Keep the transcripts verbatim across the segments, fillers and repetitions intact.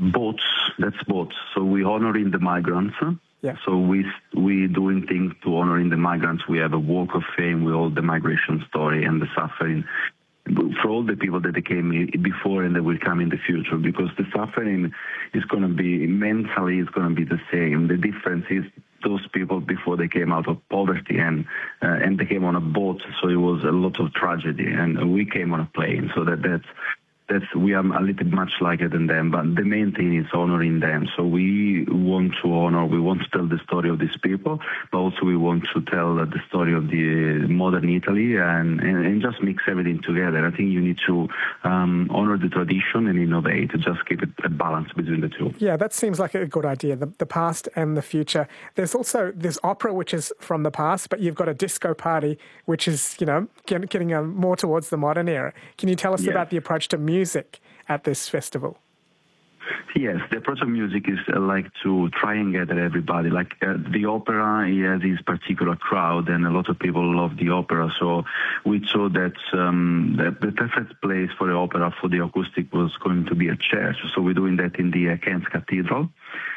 both. That's both. So we honoring the migrants. Yeah. So we we doing things to honoring the migrants. We have a walk of fame with all the migration story and the suffering for all the people that they came before and that will come in the future, because the suffering is going to be mentally is going to be the same. The difference is those people before they came out of poverty and uh, and they came on a boat, so it was a lot of tragedy, and we came on a plane, so that that's that's we are a little much lighter than them, but the main thing is honoring them. So we want to honor, we want to tell the story of these people, but also we want to tell the story of the modern Italy and, and, and just mix everything together. I think you need to um, honor the tradition and innovate, just keep it a balance between the two. Yeah, that seems like a good idea, the, the past and the future. There's also this opera, which is from the past, but you've got a disco party, which is, you know, getting, getting uh, more towards the modern era. Can you tell us Yes. about the approach to music? music at this festival? Yes, the approach of music is uh, like to try and gather everybody. Like uh, the opera, it has this particular crowd, and a lot of people love the opera. So we saw that, um, that the perfect place for the opera, for the acoustic, was going to be a church. So we're doing that in the uh, Cannes Cathedral.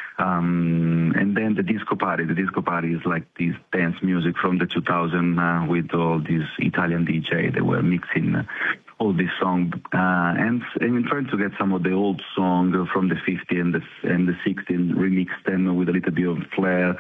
Um, and then the disco party. The disco party is like this dance music from the two thousand uh, with all these Italian D J that were mixing uh, all these songs, uh, and and trying to get some of the old songs from the fifties and the and the sixties, remix them with a little bit of flair,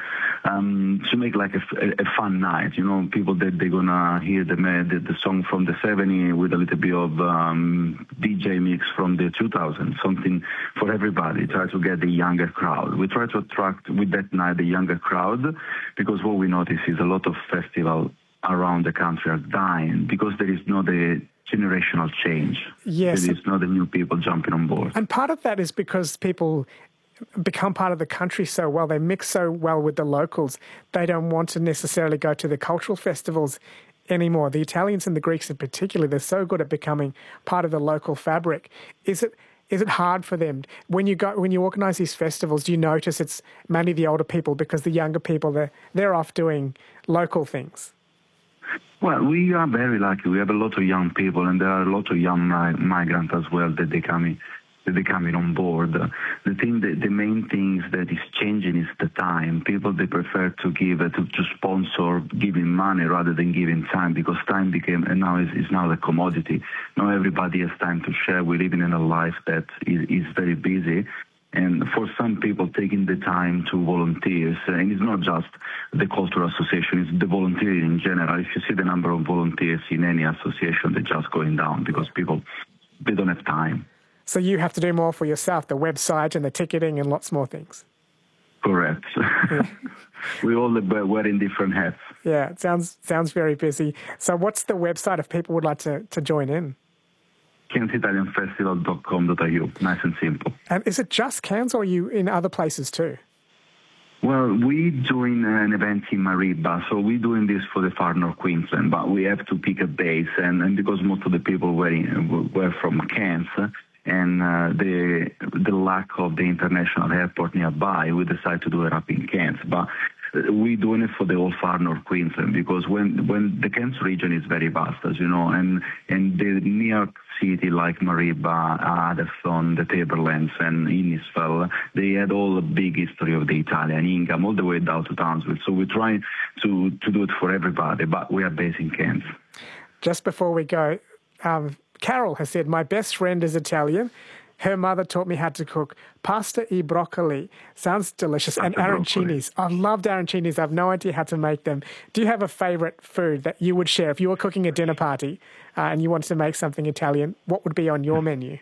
um, to make like a, a, a fun night. You know, people that they're gonna hear the the, the song from the seventies with a little bit of um, D J mix from the two thousands, something for everybody. Try to get the younger crowd. We try to attract with that night the younger crowd, because what we notice is a lot of festivals around the country are dying because there is no the generational change. Yes. There is not the new people jumping on board. And part of that is because people become part of the country so well, they mix so well with the locals, they don't want to necessarily go to the cultural festivals anymore. The Italians and the Greeks in particular, they're so good at becoming part of the local fabric. Is it is it hard for them when you go when you organise these festivals? Do you notice it's mainly the older people, because the younger people they're they're off doing local things? Well, we are very lucky. We have a lot of young people, and there are a lot of young mi- migrants as well that they coming that they coming on board. The thing, that, the main things that is changing is the time. People, they prefer to give uh, to, to sponsor, giving money rather than giving time, because time became and now is, is now the commodity. Now everybody has time to share. We're living in a life that is, is very busy. And for some people, taking the time to volunteer, and it's not just the cultural association, it's the volunteering in general. If you see the number of volunteers in any association, they're just going down because people, they don't have time. So you have to do more for yourself, the website and the ticketing and lots more things. Correct. Yeah. We all wearing different hats. Yeah, it sounds, sounds very busy. So what's the website if people would like to, to join in? Cannes Italian Festival dot com dot a u. Nice and simple. And is it just Cannes, or are you in other places too? Well, we're doing an event in Mariba, so we're doing this for the far north Queensland, but we have to pick a base, and, and because most of the people were, in, were from Cairns, and uh, the the lack of the international airport nearby, we decided to do it up in Cairns. But we're doing it for the whole far north Queensland, because when when the Cairns region is very vast, as you know, and and the near city like Mariba, Atherstone, the Tablelands, and Innisfail, they had all a big history of the Italian income all the way down to Townsville. So we're trying to to do it for everybody, but we are based in Cairns. Just before we go, um, Carol has said, my best friend is Italian. Her mother taught me how to cook pasta e broccoli. Sounds delicious. Pasta and arancinis. I loved arancinis. I have no idea how to make them. Do you have a favourite food that you would share? If you were cooking a dinner party uh, and you wanted to make something Italian, what would be on your menu?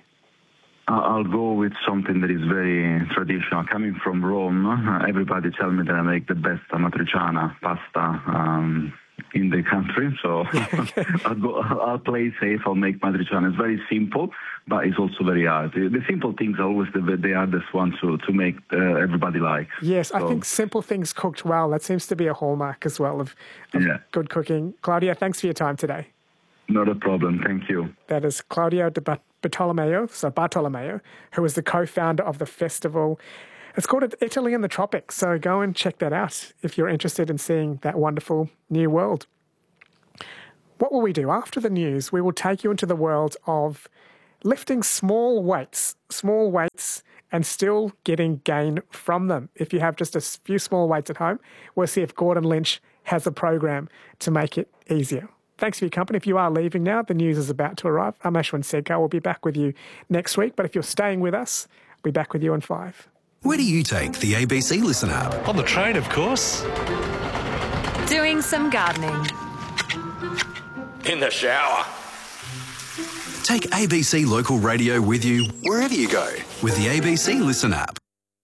I'll go with something that is very traditional. Coming from Rome, everybody tells me that I make the best amatriciana pasta um, in the country. So I'll, go, I'll play safe. I'll make matriciana. It's very simple, but it's also very hard. The simple things are always the, the hardest ones to, to make uh, everybody like. Yes, so, I think simple things cooked well, that seems to be a hallmark as well of, of yeah. good cooking. Claudio, thanks for your time today. Not a problem. Thank you. That is Claudio de Bartolomeo, so Bartolomeo, who is the co-founder of the festival. It's called Italy in the Tropics, so go and check that out if you're interested in seeing that wonderful new world. What will we do? After the news, we will take you into the world of lifting small weights, small weights and still getting gain from them. If you have just a few small weights at home, we'll see if Gordon Lynch has a program to make it easier. Thanks for your company. If you are leaving now, the news is about to arrive. I'm Ashwin Sedkar. We'll be back with you next week. But if you're staying with us, we'll be back with you in five. Where do you take the A B C Listen app? On the train, of course. Doing some gardening. In the shower. Take A B C Local Radio with you wherever you go with the A B C Listen app.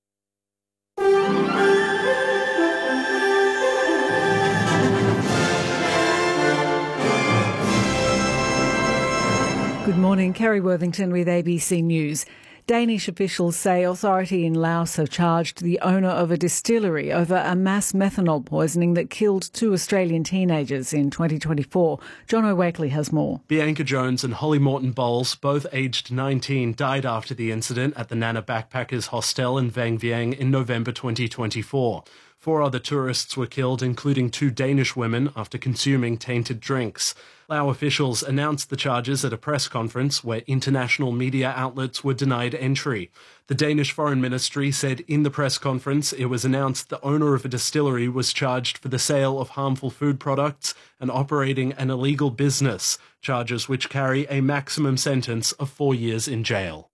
Good morning, Kerry Worthington with A B C News. Danish officials say authority in Laos have charged the owner of a distillery over a mass methanol poisoning that killed two Australian teenagers in twenty twenty-four. John O'Wakely has more. Bianca Jones and Holly Morton Bowles, both aged nineteen, died after the incident at the Nana Backpackers Hostel in Vang Vieng in November twenty twenty-four. Four other tourists were killed, including two Danish women, after consuming tainted drinks. Lao officials announced the charges at a press conference where international media outlets were denied entry. The Danish Foreign Ministry said in the press conference it was announced the owner of a distillery was charged for the sale of harmful food products and operating an illegal business, charges which carry a maximum sentence of four years in jail.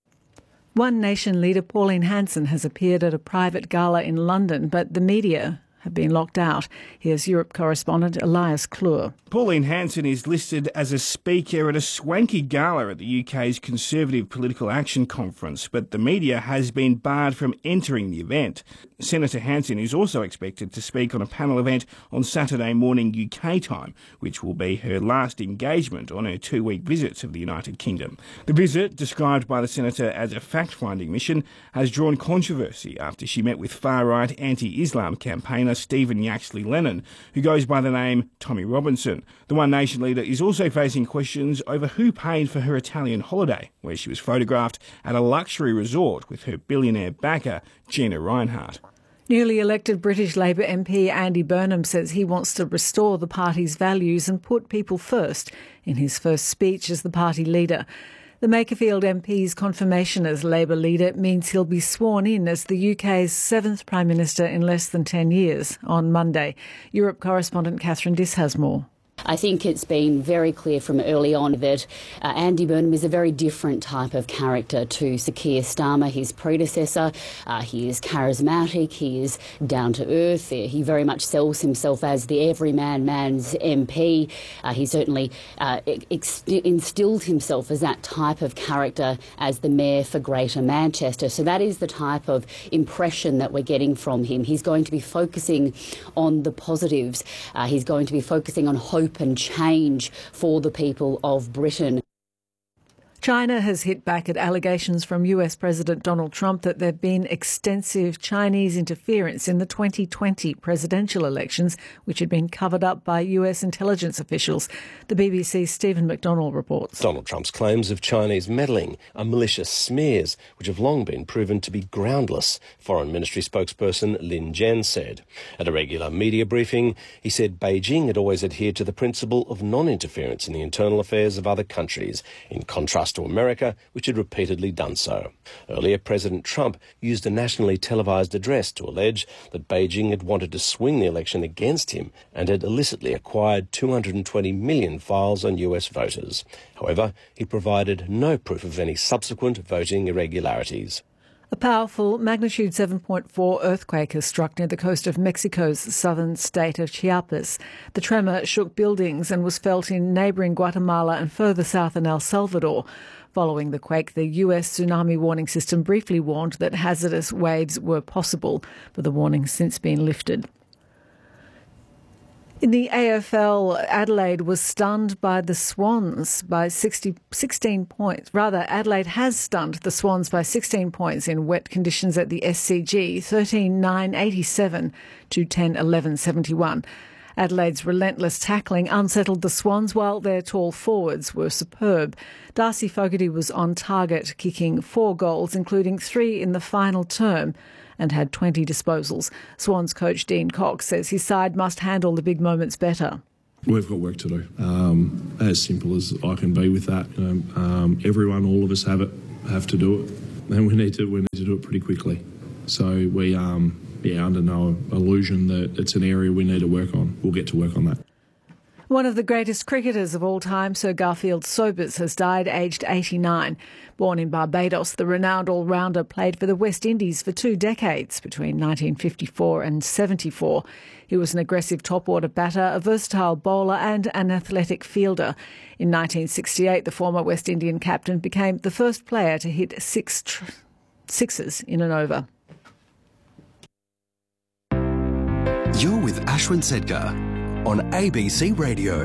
One Nation leader Pauline Hanson has appeared at a private gala in London, but the media have been locked out. Here's Europe correspondent Elias Klur. Pauline Hanson is listed as a speaker at a swanky gala at the U K's Conservative Political Action Conference, but the media has been barred from entering the event. Senator Hanson is also expected to speak on a panel event on Saturday morning U K time, which will be her last engagement on her two-week visit to the United Kingdom. The visit, described by the senator as a fact-finding mission, has drawn controversy after she met with far-right anti-Islam campaigner Stephen Yaxley Lennon, who goes by the name Tommy Robinson. The One Nation leader is also facing questions over who paid for her Italian holiday, where she was photographed at a luxury resort with her billionaire backer, Gina Rinehart. Newly elected British Labour M P Andy Burnham says he wants to restore the party's values and put people first in his first speech as the party leader. The Makerfield M P's confirmation as Labour leader means he'll be sworn in as the U K's seventh Prime Minister in less than ten years on Monday. Europe correspondent Catherine Diss has more. I think it's been very clear from early on that uh, Andy Burnham is a very different type of character to Sir Keir Starmer, his predecessor. Uh, he is charismatic, he is down to earth, he very much sells himself as the everyman man's M P. Uh, he certainly uh, ex- instilled himself as that type of character as the Mayor for Greater Manchester. So that is the type of impression that we're getting from him. He's going to be focusing on the positives. Uh, he's going to be focusing on hope and change for the people of Britain. China has hit back at allegations from U S President Donald Trump that there have been extensive Chinese interference in the twenty twenty presidential elections, which had been covered up by U S intelligence officials. The B B C's Stephen McDonnell reports. Donald Trump's claims of Chinese meddling are malicious smears, which have long been proven to be groundless, Foreign Ministry spokesperson Lin Jian said. At a regular media briefing, he said Beijing had always adhered to the principle of non-interference in the internal affairs of other countries, in contrast to America, which had repeatedly done so. Earlier, President Trump used a nationally televised address to allege that Beijing had wanted to swing the election against him and had illicitly acquired two hundred twenty million files on U S voters. However, he provided no proof of any subsequent voting irregularities. A powerful magnitude seven point four earthquake has struck near the coast of Mexico's southern state of Chiapas. The tremor shook buildings and was felt in neighbouring Guatemala and further south in El Salvador. Following the quake, the U S tsunami warning system briefly warned that hazardous waves were possible, but the warning's since been lifted. In the A F L, Adelaide was stunned by the Swans by sixty, sixteen points. Rather, Adelaide has stunned the Swans by sixteen points in wet conditions at the S C G, thirteen nine eighty-seven to ten eleven seventy-one. Adelaide's relentless tackling unsettled the Swans, while their tall forwards were superb. Darcy Fogarty was on target, kicking four goals, including three in the final term, and had twenty disposals. Swans coach Dean Cox says his side must handle the big moments better. We've got work to do. Um, as simple as I can be with that. You know, um, everyone, all of us have it, have to do it. and we need to we need to do it pretty quickly. So we um yeah under no illusion that it's an area we need to work on. We'll get to work on that. One of the greatest cricketers of all time, Sir Garfield Sobers, has died aged eighty-nine. Born in Barbados, the renowned all-rounder played for the West Indies for two decades, between nineteen fifty-four and seventy-four. He was an aggressive top-order batter, a versatile bowler and an athletic fielder. In nineteen sixty-eight, the former West Indian captain became the first player to hit six tr- sixes in an over. You're with Ashwin Sedkar on A B C Radio.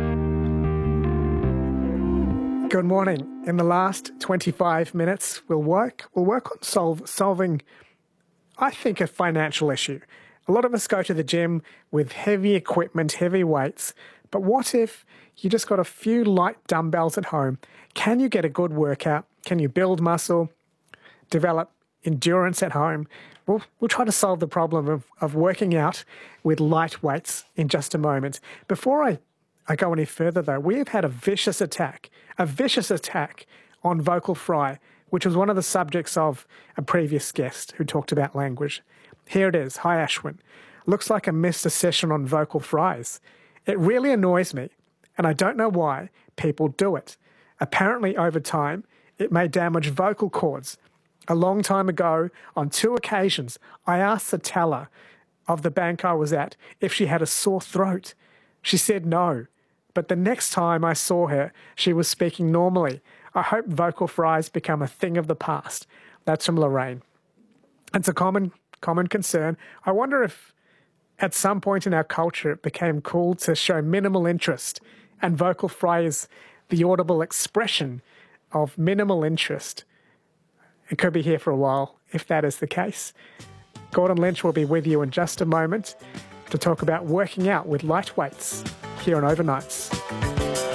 Good morning. In the last twenty-five minutes, we'll work we'll work on solve, solving, I think, a financial issue. A lot of us go to the gym with heavy equipment, heavy weights, but what if you just got a few light dumbbells at home? Can you get a good workout? Can you build muscle, develop endurance at home? We'll, we'll try to solve the problem of, of working out with light weights in just a moment. Before I, I go any further, though, we have had a vicious attack, a vicious attack on vocal fry, which was one of the subjects of a previous guest who talked about language. Here it is. Hi, Ashwin. Looks like I missed a session on vocal fries. It really annoys me, and I don't know why people do it. Apparently, over time, it may damage vocal cords. A long time ago, on two occasions, I asked the teller of the bank I was at if she had a sore throat. She said no, but the next time I saw her, she was speaking normally. I hope vocal fries become a thing of the past. That's from Lorraine. It's a common common concern. I wonder if at some point in our culture it became cool to show minimal interest, and vocal fry is the audible expression of minimal interest. It could be here for a while, if that is the case. Gordon Lynch will be with you in just a moment to talk about working out with light weights here on Overnights.